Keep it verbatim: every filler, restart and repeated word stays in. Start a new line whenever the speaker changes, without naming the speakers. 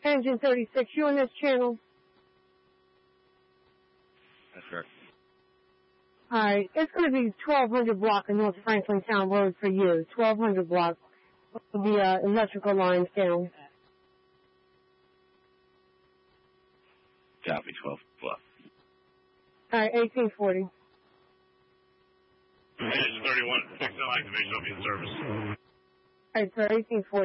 Engine thirty-six, you on this channel?
That's correct.
Alright, it's going to be twelve hundred block of North Franklin Town Road for you. twelve hundred block. The uh, electrical lines down.
Copy, twelve block.
Alright, eighteen forty.
Engine thirty-one, fix no activation, will be in service.
Alright, sir, eighteen forty.